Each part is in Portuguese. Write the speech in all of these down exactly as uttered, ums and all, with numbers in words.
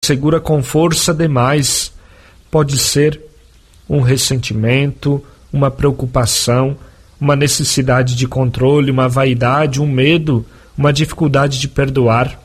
segura com força demais. Pode ser um ressentimento, uma preocupação, uma necessidade de controle, uma vaidade, um medo, uma dificuldade de perdoar.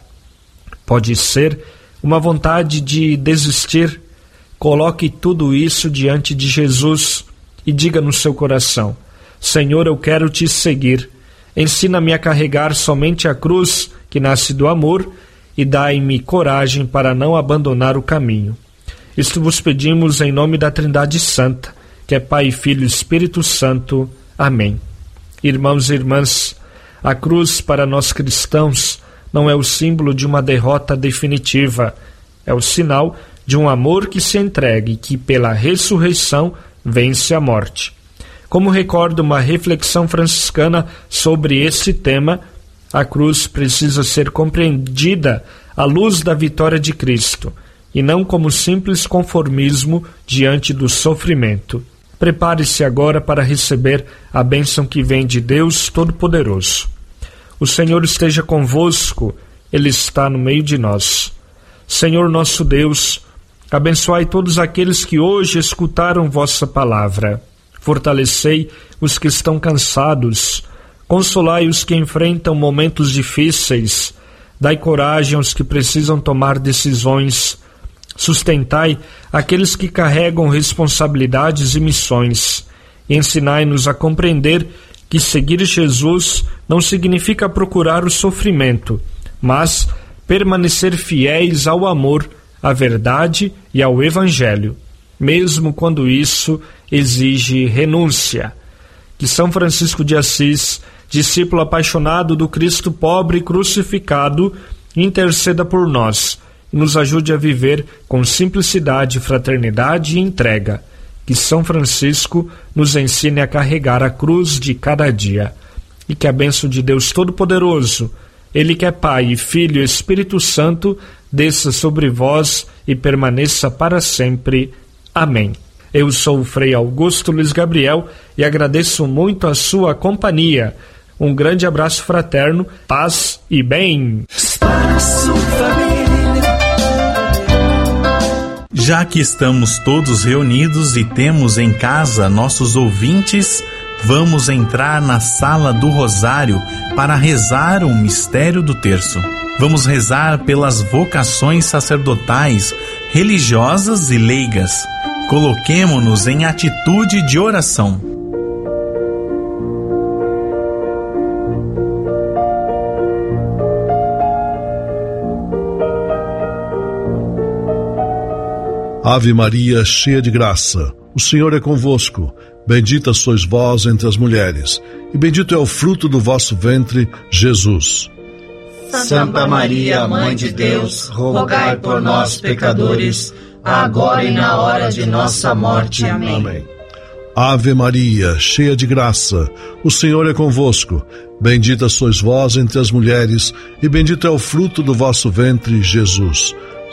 Pode ser uma vontade de desistir. Coloque tudo isso diante de Jesus e diga no seu coração: Senhor, eu quero te seguir. Ensina-me a carregar somente a cruz que nasce do amor e dai-me coragem para não abandonar o caminho. Isto vos pedimos em nome da Trindade Santa, que é Pai, Filho e Espírito Santo. Amém. Irmãos e irmãs, a cruz para nós cristãos não é o símbolo de uma derrota definitiva, é o sinal de um amor que se entrega e que pela ressurreição vence a morte. Como recorda uma reflexão franciscana sobre esse tema, a cruz precisa ser compreendida à luz da vitória de Cristo, e não como simples conformismo diante do sofrimento. Prepare-se agora para receber a bênção que vem de Deus Todo-Poderoso. O Senhor esteja convosco, Ele está no meio de nós. Senhor nosso Deus, abençoai todos aqueles que hoje escutaram vossa palavra. Fortalecei os que estão cansados, consolai os que enfrentam momentos difíceis, dai coragem aos que precisam tomar decisões, sustentai aqueles que carregam responsabilidades e missões, e ensinai-nos a compreender que seguir Jesus não significa procurar o sofrimento, mas permanecer fiéis ao amor, à verdade e ao Evangelho, mesmo quando isso exige renúncia. Que São Francisco de Assis, discípulo apaixonado do Cristo pobre e crucificado, interceda por nós e nos ajude a viver com simplicidade, fraternidade e entrega. Que São Francisco nos ensine a carregar a cruz de cada dia. E que a bênção de Deus Todo-Poderoso, Ele que é Pai, Filho e Espírito Santo, desça sobre vós e permaneça para sempre. Amém. Eu sou o Frei Augusto Luiz Gabriel e agradeço muito a sua companhia. Um grande abraço fraterno, paz e bem. Espaço Família. Já que estamos todos reunidos e temos em casa nossos ouvintes, vamos entrar na Sala do Rosário para rezar o mistério do terço. Vamos rezar pelas vocações sacerdotais, religiosas e leigas. Coloquemo-nos em atitude de oração. Ave Maria, cheia de graça, o Senhor é convosco. Bendita sois vós entre as mulheres, e bendito é o fruto do vosso ventre, Jesus. Santa Maria, Mãe de Deus, rogai por nós, pecadores, agora e na hora de nossa morte. Amém. Amém. Ave Maria, cheia de graça, o Senhor é convosco. Bendita sois vós entre as mulheres, e bendito é o fruto do vosso ventre, Jesus.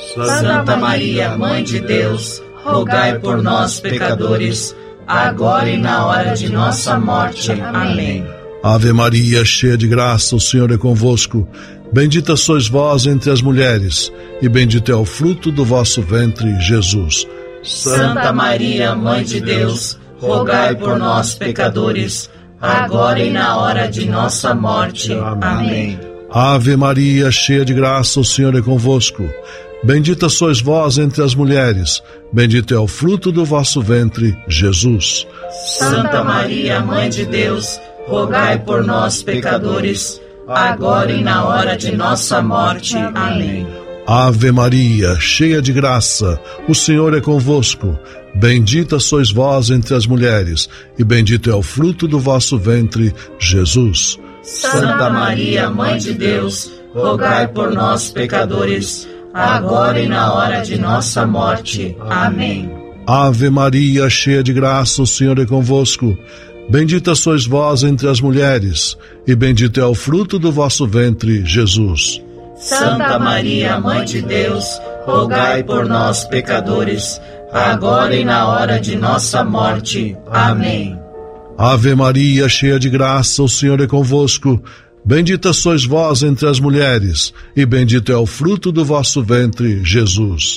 Santa Maria, Mãe de Deus, rogai por nós, pecadores, agora e na hora de nossa morte. Amém. Ave Maria, cheia de graça, o Senhor é convosco. Bendita sois vós entre as mulheres, e bendito é o fruto do vosso ventre, Jesus. Santa Maria, Mãe de Deus, rogai por nós, pecadores, agora e na hora de nossa morte. Amém. Ave Maria, cheia de graça, o Senhor é convosco. Bendita sois vós entre as mulheres, bendito é o fruto do vosso ventre, Jesus. Santa Maria, Mãe de Deus, rogai por nós, pecadores, agora e na hora de nossa morte. Amém. Ave Maria, cheia de graça, o Senhor é convosco. Bendita sois vós entre as mulheres, e bendito é o fruto do vosso ventre, Jesus. Santa Maria, Mãe de Deus, rogai por nós, pecadores, agora e na hora de nossa morte. Amém. Ave Maria, cheia de graça, o Senhor é convosco. Bendita sois vós entre as mulheres, e bendito é o fruto do vosso ventre, Jesus. Santa Maria, Mãe de Deus, rogai por nós, pecadores, agora e na hora de nossa morte. Amém. Ave Maria, cheia de graça, o Senhor é convosco. Bendita sois vós entre as mulheres, e bendito é o fruto do vosso ventre, Jesus.